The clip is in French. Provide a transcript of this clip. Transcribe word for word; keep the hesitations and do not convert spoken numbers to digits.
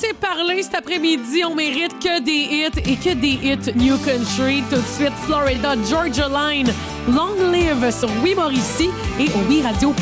assez parlé cet après-midi. On mérite que des hits et que des hits New Country. Tout de suite, Florida Georgia Line, Long Live sur Oui Mauricie et au Oui Radio.